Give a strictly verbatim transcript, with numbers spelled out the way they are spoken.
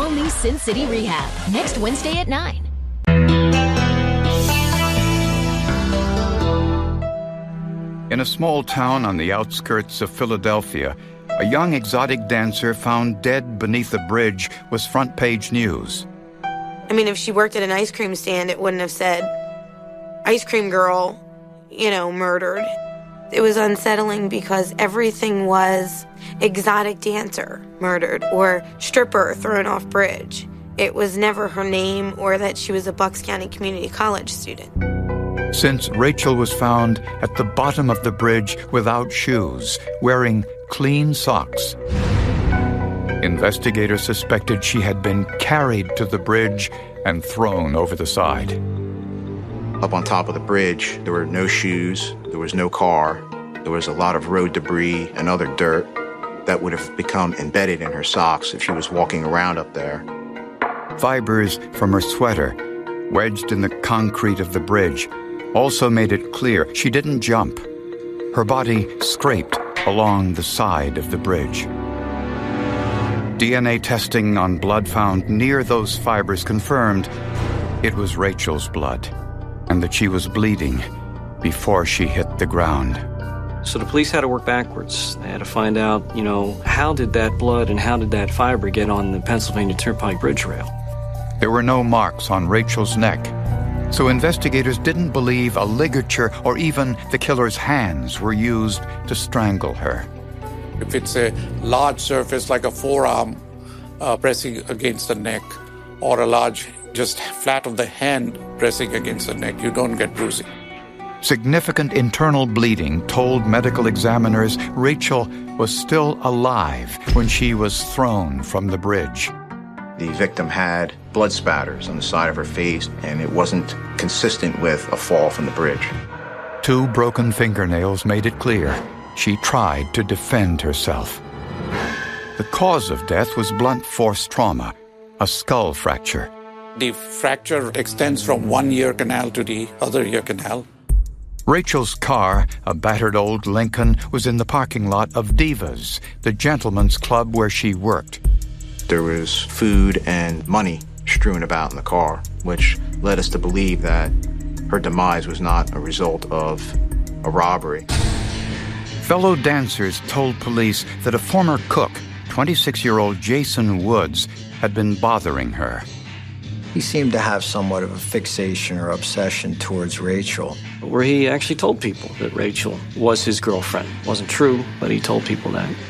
all-new Sin City Rehab, next Wednesday at nine. In a small town on the outskirts of Philadelphia, a young exotic dancer found dead beneath a bridge was front-page news. I mean, if she worked at an ice cream stand, it wouldn't have said, ice cream girl, you know, murdered. It was unsettling because everything was exotic dancer murdered or stripper thrown off bridge. It was never her name or that she was a Bucks County Community College student. Since Rachel was found at the bottom of the bridge without shoes, wearing clean socks, investigators suspected she had been carried to the bridge and thrown over the side. Up on top of the bridge, there were no shoes, there was no car, there was a lot of road debris and other dirt that would have become embedded in her socks if she was walking around up there. Fibers from her sweater, wedged in the concrete of the bridge, also made it clear she didn't jump. Her body scraped along the side of the bridge. D N A testing on blood found near those fibers confirmed it was Rachel's blood, and that she was bleeding before she hit the ground. So the police had to work backwards. They had to find out, you know, how did that blood and how did that fiber get on the Pennsylvania Turnpike bridge rail? There were no marks on Rachel's neck, so investigators didn't believe a ligature or even the killer's hands were used to strangle her. If it's a large surface like a forearm uh, pressing against the neck, or a large just flat of the hand pressing against the neck, you don't get bruising. Significant internal bleeding told medical examiners Rachel was still alive when she was thrown from the bridge. The victim had blood spatters on the side of her face, and it wasn't consistent with a fall from the bridge. Two broken fingernails made it clear she tried to defend herself. The cause of death was blunt force trauma, a skull fracture. The fracture extends from one ear canal to the other ear canal. Rachel's car, a battered old Lincoln, was in the parking lot of Divas, the gentleman's club where she worked. There was food and money strewn about in the car, which led us to believe that her demise was not a result of a robbery. Fellow dancers told police that a former cook, twenty-six-year-old Jason Woods, had been bothering her. He seemed to have somewhat of a fixation or obsession towards Rachel. Where he actually told people that Rachel was his girlfriend. Wasn't true, but he told people that.